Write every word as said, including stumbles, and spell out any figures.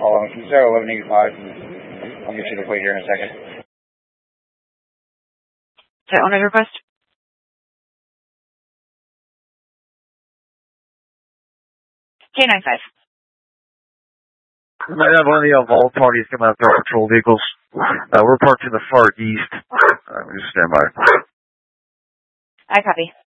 Hold on, can you start eleven eighty-five? And I'll get you the plate here in a second. Is that owner's request? K nine five. We might have one of the uh, vault parties come out there, patrol vehicles. Uh, we're parked in the far east. Uh, we just stand by. I copy.